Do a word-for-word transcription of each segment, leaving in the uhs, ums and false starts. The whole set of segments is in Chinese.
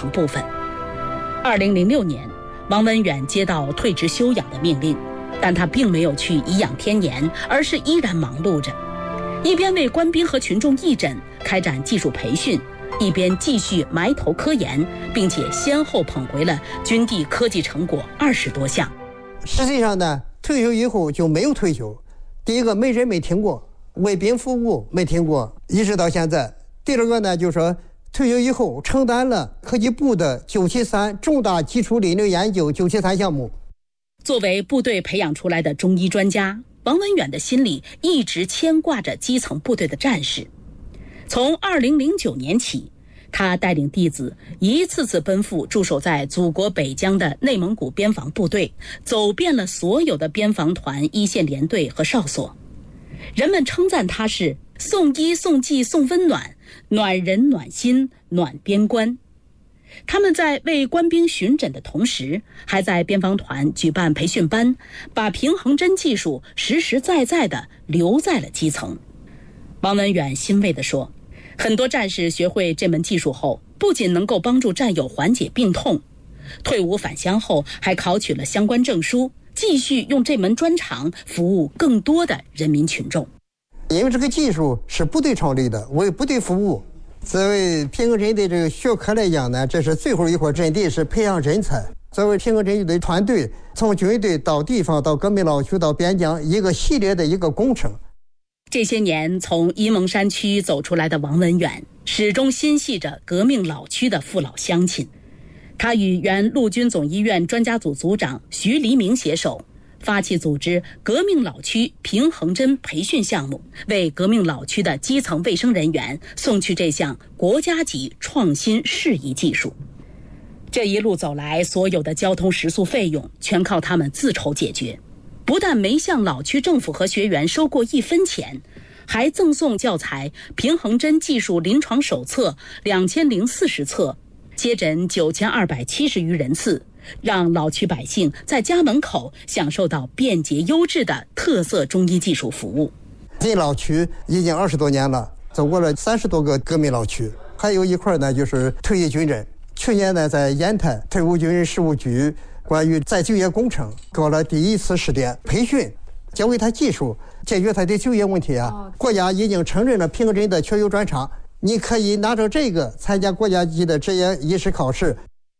成部分。二零零六年，王文远接到退职休养的命令，但他并没有去颐养天年，而是依然忙碌着，一边为官兵和群众义诊开展技术培训，一边继续埋头科研，并且先后捧回了军地科技成果二十多项。 实际上呢，退休以后就没有退休。第一个，没人没听过，为兵服务没听过，一直到现在。第二个呢，就是说退休以后承担了科技部的九七三重大基础理论研究九七三项目。 作为部队培养出来的中医专家，王文远的心里一直牵挂着基层部队的战士。从二零零九年起，他带领弟子一次次奔赴驻守在祖国北疆的内蒙古边防部队，走遍了所有的边防团、一线连队和哨所。人们称赞他是送医送技送温暖，暖人暖心暖边关。他们在为官兵巡诊的同时，还在边防团举办培训班，把平衡针技术实实在在地留在了基层。王文远欣慰地说，很多战士学会这门技术后，不仅能够帮助战友缓解病痛，退伍返乡后还考取了相关证书，继续用这门专长服务更多的人民群众。 因为这个技术是部队创立的，为部队服务。作为平衡针的这个学科来讲呢，这是最后一块阵地，是培养人才。作为平衡针的团队，从军队到地方到革命老区到边疆，一个系列的一个工程。 这些年从沂蒙山区走出来的王文远，始终心系着革命老区的父老乡亲。他与原陆军总医院专家组组长徐黎明携手，发起组织革命老区平衡针培训项目，为革命老区的基层卫生人员送去这项国家级创新适宜技术。这一路走来，所有的交通食宿费用全靠他们自筹解决，不但没向老区政府和学员收过一分钱，还赠送教材平衡针技术临床手册两千零四十册，接诊九千二百七十余人次，让老区百姓在家门口享受到便捷优质的特色中医技术服务。 进老区已经二十多年了，走过了三十多个革命老区，还有一块呢就是退役军人。去年呢，在烟台退伍军人事务局关于再就业工程搞了第一次试点培训，教给他技术，解决他的就业问题啊。国家已经承认了平衡针的确有专长，你可以拿着这个参加国家级的职业医师考试。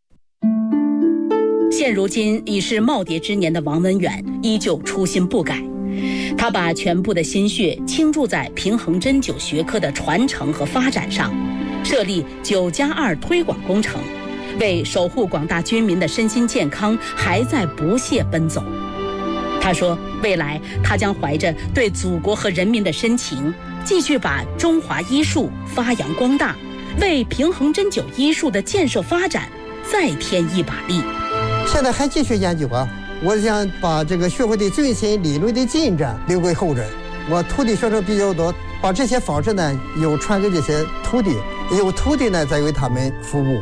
现如今已是耄耋之年的王文远依旧初心不改，他把全部的心血倾注在平衡针灸学科的传承和发展上，设立九加二推广工程，为守护广大军民的身心健康还在不懈奔走。他说，未来他将怀着对祖国和人民的深情，继续把中华医术发扬光大，为平衡针灸医术的建设发展再添一把力。 现在还继续研究啊，我想把这个学会的最新理论的进展留给后人。我徒弟学生比较多，把这些方式呢又传给这些徒弟，有徒弟呢再为他们服务。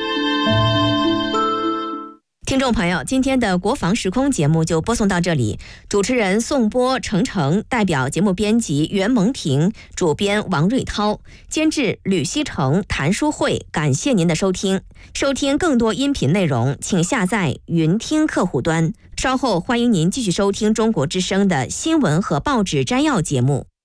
听众朋友，今天的国防时空节目就播送到这里。主持人宋波、程程，代表节目编辑袁蒙婷，主编王瑞涛，监制吕希成、谭淑慧。感谢您的收听。收听更多音频内容，请下载云听客户端。稍后欢迎您继续收听中国之声的新闻和报纸摘要节目。